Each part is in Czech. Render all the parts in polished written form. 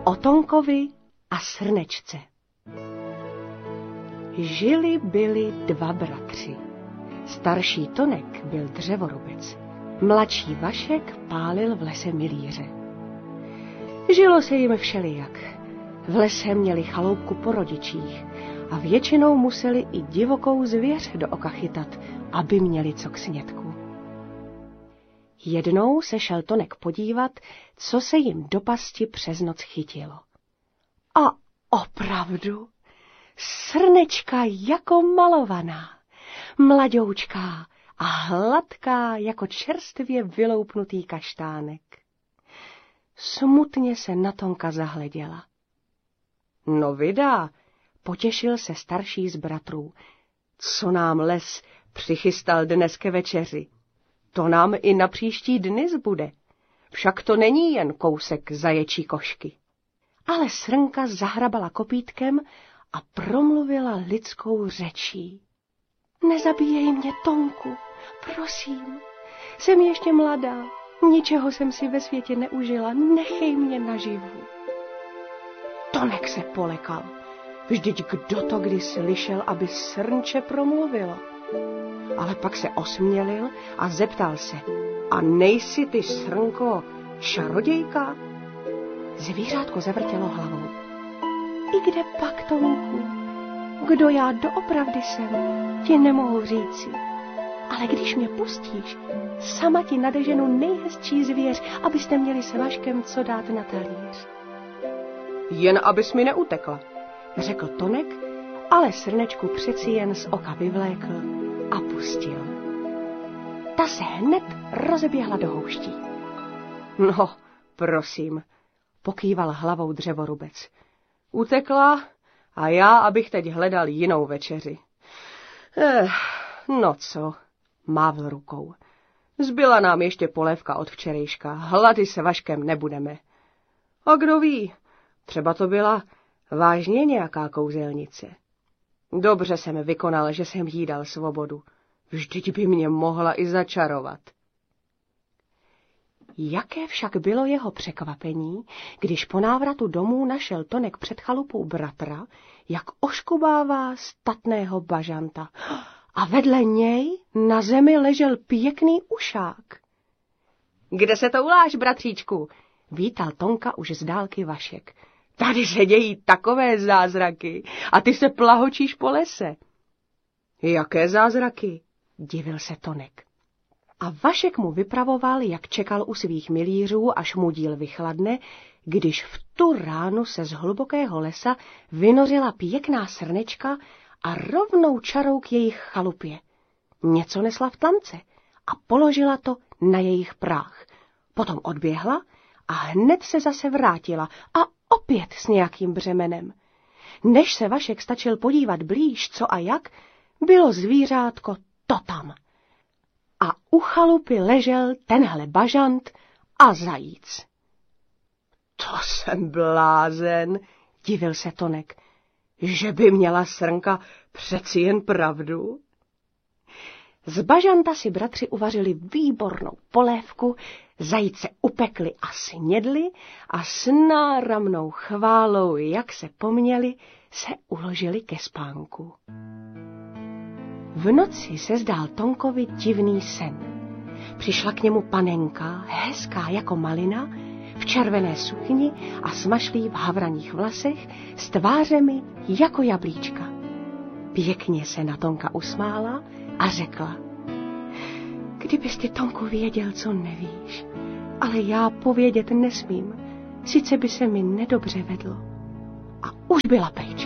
O Tonkovi a srnečce. Byli dva bratři. Starší Tonek byl dřevorubec, mladší Vašek pálil v lese milíře. Žilo se jim všelijak. V lese měli chaloupku po rodičích a většinou museli i divokou zvěř do oka chytat, aby měli co k snědku. Jednou se šel Tonek podívat, co se jim do pasti přes noc chytilo. A opravdu, srnečka jako malovaná, mladoučká a hladká jako čerstvě vyloupnutý kaštánek. Smutně se na Tonka zahleděla. No vydá, potěšil se starší z bratrů. Co nám les přichystal dnes ke večeři? To nám i na příští dny zbude. Však to není jen kousek zaječí košky. Ale srnka zahrabala kopítkem a promluvila lidskou řečí. Nezabíjej mě, Tonku, prosím. Jsem ještě mladá, ničeho jsem si ve světě neužila, nechej mě naživu. Tonek se polekal. Vždyť kdo to kdy slyšel, aby srnče promluvilo? Ale pak se osmělil a zeptal se. A nejsi ty, srnko, čarodějka? Zvířátko zavrtělo hlavou. I kde pak, Tonku? Kdo já doopravdy jsem, ti nemohu říci. Ale když mě pustíš, sama ti nadeženu nejhezčí zvěř, abyste měli s Vaškem co dát na talíř. Jen abys mi neutekla, řekl Tonek, ale srnečku přeci jen z oka vyvlékl a pustil. Ta se hned rozeběhla do houští. No, prosím, pokýval hlavou dřevorubec. Utekla a já, abych teď hledal jinou večeři. No co, mávl rukou. Zbyla nám ještě polévka od včerejška, hlady se Vaškem nebudeme. A kdo ví, třeba to byla vážně nějaká kouzelnice. Dobře jsem vykonal, že jsem jí dal svobodu. Vždyť by mě mohla i začarovat. Jaké však bylo jeho překvapení, když po návratu domů našel Tonek před chalupou bratra, jak oškubává statného bažanta. A vedle něj na zemi ležel pěkný ušák. Kde se to uláš, bratříčku? Vítal Tonka už z dálky Vašek. Tady se dějí takové zázraky a ty se plahočíš po lese. Jaké zázraky? Divil se Tonek. A Vašek mu vypravoval, jak čekal u svých milířů, až mu díl vychladne, když v tu ránu se z hlubokého lesa vynořila pěkná srnečka a rovnou čarou k jejich chalupě. Něco nesla v tlamce a položila to na jejich práh. Potom odběhla a hned se zase vrátila a opět s nějakým břemenem. Než se Vašek stačil podívat blíž, co a jak, bylo zvířátko to tam. A u chalupy ležel tenhle bažant a zajíc. To jsem blázen, divil se Tonek. Že by měla srnka přeci jen pravdu? Z bažanta si bratři uvařili výbornou polévku, zajíce upekli a snědli a s náramnou chválou, jak se poměli, se uložili ke spánku. V noci se zdál Tonkovi divný sen. Přišla k němu panenka, hezká jako malina, v červené sukni a smašlí v havraných vlasech, s tvářemi jako jablíčka. Pěkně se na Tonka usmála a řekla. Kdybys ty, Tonku, věděl, co nevíš, ale já povědět nesmím, sice by se mi nedobře vedlo. A už byla pryč.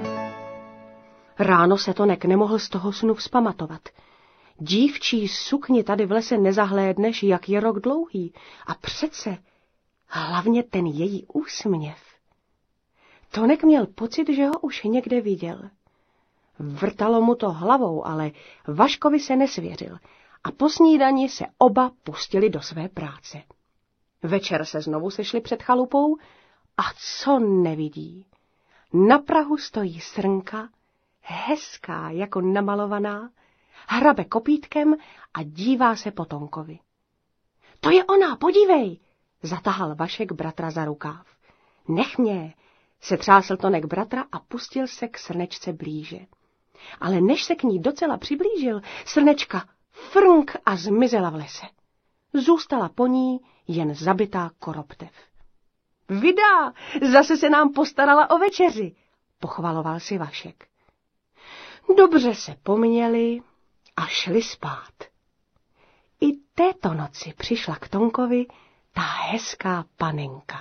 Ráno se Tonek nemohl z toho snu vzpamatovat. Dívčí sukni tady v lese nezahlédneš, jak je rok dlouhý. A přece hlavně ten její úsměv. Tonek měl pocit, že ho už někde viděl. Vrtalo mu to hlavou, ale Vaškovi se nesvěřil a po snídani se oba pustili do své práce. Večer se znovu sešli před chalupou a co nevidí. Na prahu stojí srnka, hezká jako namalovaná, hrabe kopítkem a dívá se po Tonkovi. To je ona, podívej, zatahal Vašek bratra za rukáv. Nech mě, setřásl Tonek bratra a pustil se k srnečce blíže. Ale než se k ní docela přiblížil, srnečka frnk a zmizela v lese. Zůstala po ní jen zabitá koroptev. Vida, zase se nám postarala o večeři, pochvaloval si Vašek. Dobře se poměli a šli spát. I této noci přišla k Tonkovi ta hezká panenka.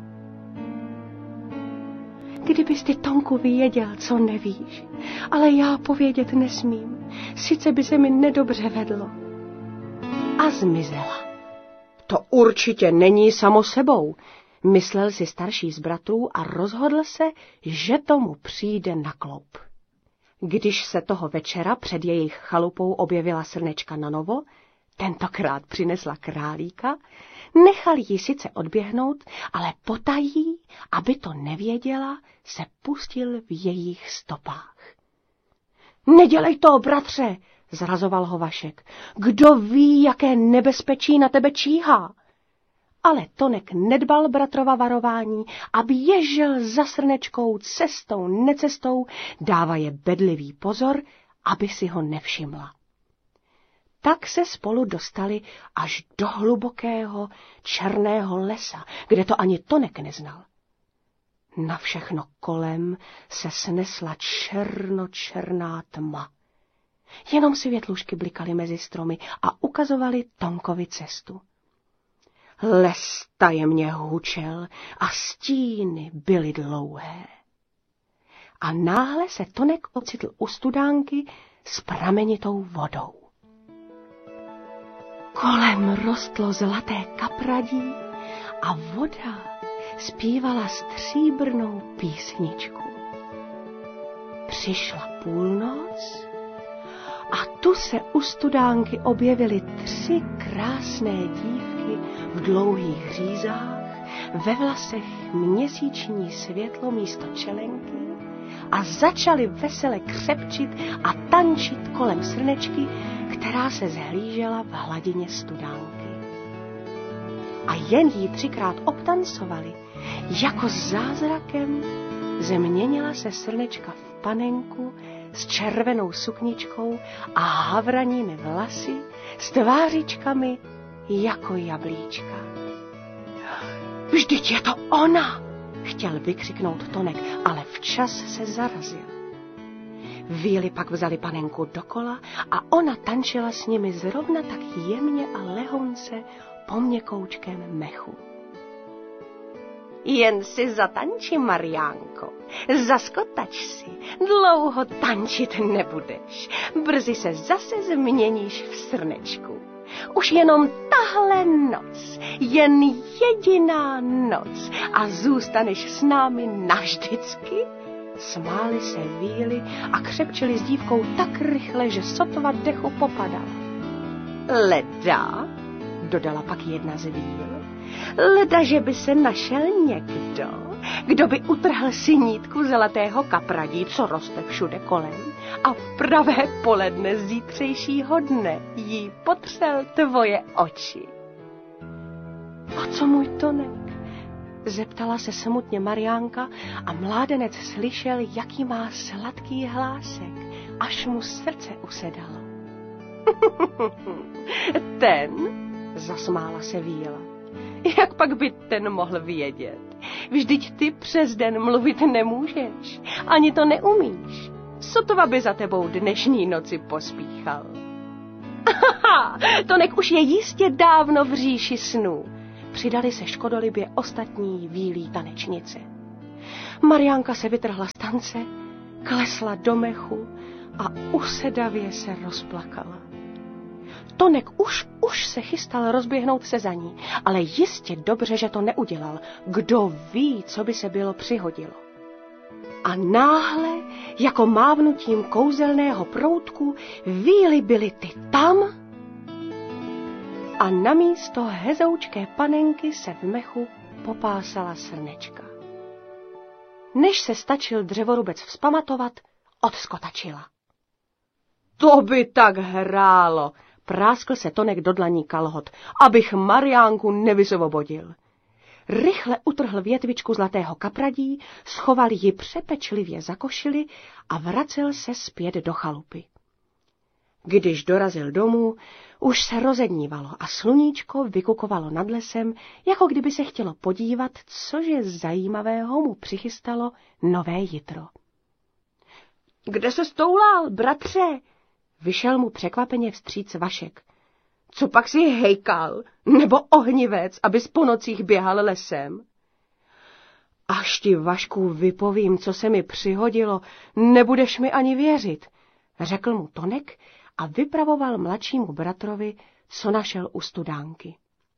Kdybys ty, Tonku, věděl, co nevíš, ale já povědět nesmím, sice by se mi nedobře vedlo. A zmizela. To určitě není samo sebou, myslel si starší z bratrů a rozhodl se, že tomu přijde na kloup. Když se toho večera před jejich chalupou objevila srnečka nanovo, tentokrát přinesla králíka, nechal jí sice odběhnout, ale potají, aby to nevěděla, se pustil v jejich stopách. Nedělej to, bratře, zrazoval ho Vašek. Kdo ví, jaké nebezpečí na tebe číhá? Ale Tonek nedbal bratrova varování a běžel za srnečkou cestou, necestou, dávaje bedlivý pozor, aby si ho nevšimla. Tak se spolu dostali až do hlubokého černého lesa, kde to ani Tonek neznal. Na všechno kolem se snesla černočerná tma. Jenom světlušky blikaly mezi stromy a ukazovaly Tonkovi cestu. Les tajemně hučel a stíny byly dlouhé. A náhle se Tonek ocitl u studánky s pramenitou vodou. Kolem rostlo zlaté kapradí a voda zpívala stříbrnou písničku. Přišla půlnoc a tu se u studánky objevily 3 krásné dívky v dlouhých řízách, ve vlasech měsíční světlo místo čelenky a začaly vesele křepčit a tančit kolem srnečky, která se zhlížela v hladině studánky. A jen jí 3krát obtancovali, jako zázrakem změnila se srnečka v panenku s červenou sukničkou a havraními vlasy, s tvářičkami jako jablíčka. Vždyť je to ona, chtěl vykřiknout Tonek, ale včas se zarazil. Víly pak vzali panenku dokola a ona tančila s nimi zrovna tak jemně a lehonce po měkoučkém mechu. Jen si zatanči, Mariánko, zaskotač si, dlouho tančit nebudeš, brzy se zase změníš v srnečku. Už jenom tahle noc, jen jediná noc a zůstaneš s námi navždycky. Smáli se víly a křepčili s dívkou tak rychle, že sotva dechu popadala. Leda, dodala pak jedna z víl, leda, že by se našel někdo, kdo by utrhl sinítku zlatého kapradí, co roste všude kolem, a v pravé poledne zítřejšího dne jí potřel tvoje oči. A co můj Tonek? Zeptala se smutně Mariánka a mládenec slyšel, jaký má sladký hlásek, až mu srdce usedalo. Ten, zasmála se víla. Jak pak by ten mohl vědět? Vždyť ty přes den mluvit nemůžeš, ani to neumíš. Sotva by za tebou dnešní noci pospíchal. Tonek už je jistě dávno v říši snů. Přidali se škodolibě ostatní vílí tanečnice. Mariánka se vytrhla z tance, klesla do mechu a usedavě se rozplakala. Tonek už se chystal rozběhnout se za ní, ale jistě dobře, že to neudělal. Kdo ví, co by se bylo přihodilo. A náhle, jako mávnutím kouzelného proutku, víly byly ty tam a namísto hezoučké panenky se v mechu popásala srnečka. Než se stačil dřevorubec vzpamatovat, odskotačila. To by tak hrálo, práskl se Tonek do dlaní kalhot, abych Mariánku nevysvobodil. rychle utrhl větvičku zlatého kapradí, schoval ji přepečlivě za košili a vracel se zpět do chalupy. Když dorazil domů, už se rozednívalo a sluníčko vykukovalo nad lesem, jako kdyby se chtělo podívat, cože zajímavého mu přichystalo nové jitro. Kde se stoulal, bratře? Vyšel mu překvapeně vstříc Vašek. Co pak si hejkal, nebo ohnivec, abys po nocích běhal lesem? Až ti, Vašku, vypovím, co se mi přihodilo, nebudeš mi ani věřit, řekl mu Tonek a vypravoval mladšímu bratrovi, co našel u studánky.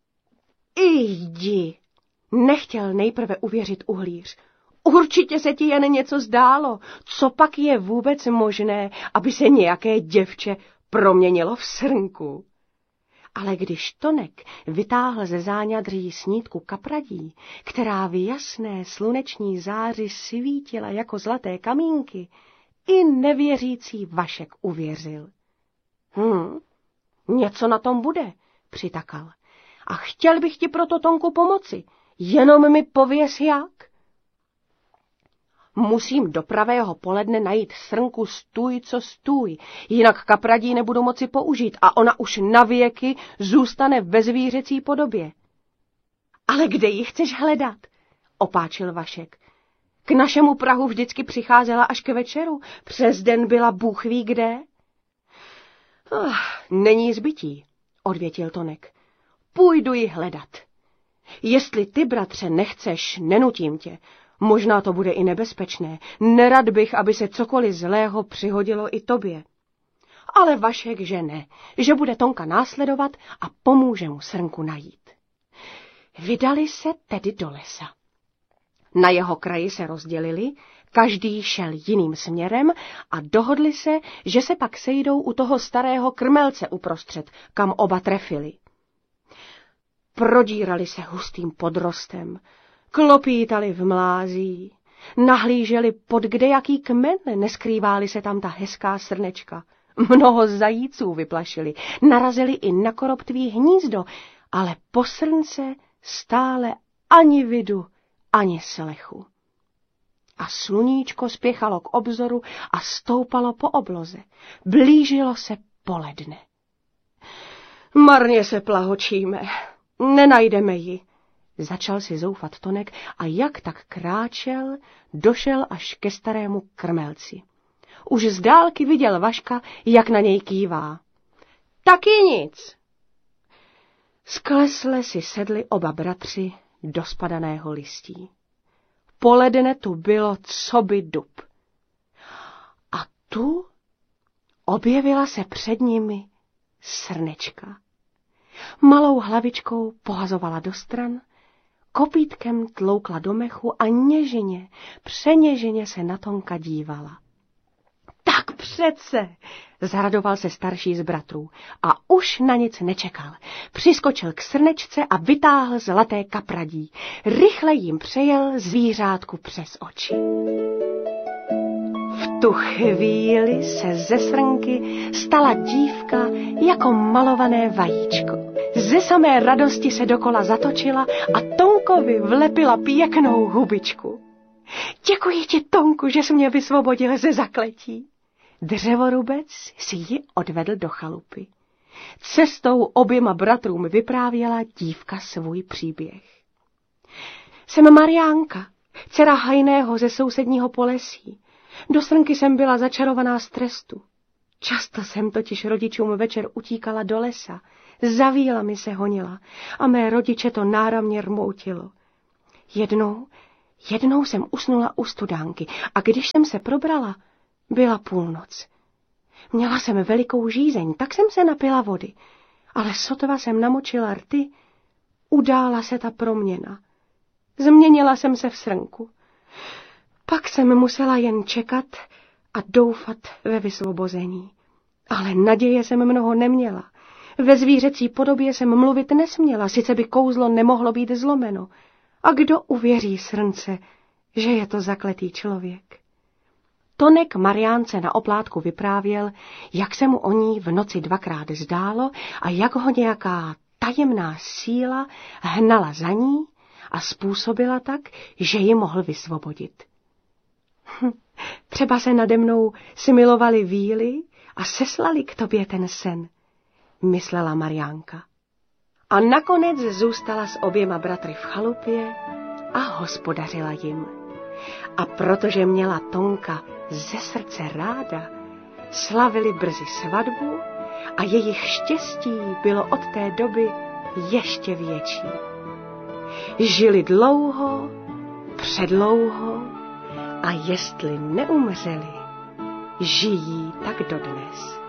Jdi, nechtěl nejprve uvěřit uhlíř. Určitě se ti jen něco zdálo. Co pak je vůbec možné, aby se nějaké děvče proměnilo v srnku? Ale když Tonek vytáhl ze záňadří snídku kapradí, která v jasné sluneční záři svítila jako zlaté kamínky, i nevěřící Vašek uvěřil. Něco na tom bude, přitakal. A chtěl bych ti proto, Tonku, pomoci. Jenom mi pověz jak. Musím do pravého poledne najít srnku stůj co stůj, jinak kapradí nebudu moci použít a ona už navěky zůstane ve zvířecí podobě. Ale kde ji chceš hledat? Opáčil Vašek. K našemu prahu vždycky přicházela až k večeru, přes den byla bůh ví kde. Není zbytí, odvětil Tonek. Půjdu ji hledat. Jestli ty, bratře, nechceš, nenutím tě. Možná to bude i nebezpečné. Nerad bych, aby se cokoliv zlého přihodilo i tobě. Ale Vašek, že ne, že bude Tonka následovat a pomůže mu srnku najít. Vydali se tedy do lesa. Na jeho kraji se rozdělili, každý šel jiným směrem a dohodli se, že se pak sejdou u toho starého krmelce uprostřed, kam oba trefili. Prodírali se hustým podrostem, klopítali v mlází, nahlíželi pod kdejaký kmen, neskrýváli se tam ta hezká srnečka. Mnoho zajíců vyplašili, narazili i na koroptví hnízdo, ale po srnce stále ani vidu, ani slechu. A sluníčko spěchalo k obzoru a stoupalo po obloze. Blížilo se poledne. Marně se plahočíme, nenajdeme ji. Začal si zoufat Tonek a jak tak kráčel, došel až ke starému krmelci. Už z dálky viděl Vaška, jak na něj kývá. Taky nic. Sklesle si sedli oba bratři do spadaného listí. Poledne tu bylo coby dub. A tu objevila se před nimi srnečka. Malou hlavičkou pohazovala do stran, kopítkem tloukla do mechu a něžně, přeněžně se na Tonka dívala. Tak přece, zaradoval se starší z bratrů a už na nic nečekal. Přiskočil k srnečce a vytáhl zlaté kapradí. Rychle jim přejel zvířátku přes oči. V tu chvíli se ze srnky stala dívka jako malované vajíčko. Ze samé radosti se dokola zatočila a Tonkovi vlepila pěknou hubičku. Děkuji ti, Tonku, že jsi mě vysvobodil ze zakletí. Dřevorubec si ji odvedl do chalupy. Cestou oběma bratrům vyprávěla dívka svůj příběh. Jsem Mariánka, dcera hajného ze sousedního Polesí. Do srnky jsem byla začarovaná z trestu. Často jsem totiž rodičům večer utíkala do lesa, za vílami se honila a mé rodiče to náramně rmoutilo. Jednou jsem usnula u studánky a když jsem se probrala, byla půlnoc. Měla jsem velikou žízeň, tak jsem se napila vody, ale sotva jsem namočila rty, udála se ta proměna. Změnila jsem se v srnku. Pak jsem musela jen čekat a doufat ve vysvobození. Ale naděje jsem mnoho neměla. Ve zvířecí podobě jsem mluvit nesměla, sice by kouzlo nemohlo být zlomeno. A kdo uvěří srnce, že je to zakletý člověk? Tonek Mariánce na oplátku vyprávěl, jak se mu o ní v noci dvakrát zdálo a jak ho nějaká tajemná síla hnala za ní a způsobila tak, že ji mohl vysvobodit. Třeba se nade mnou si milovali víly a seslali k tobě ten sen, myslela Mariánka. A nakonec zůstala s oběma bratry v chalupě a hospodařila jim. A protože měla Tonka ze srdce ráda, slavili brzy svatbu a jejich štěstí bylo od té doby ještě větší. Žili dlouho, předlouho a jestli neumřeli, žijí tak dodnes.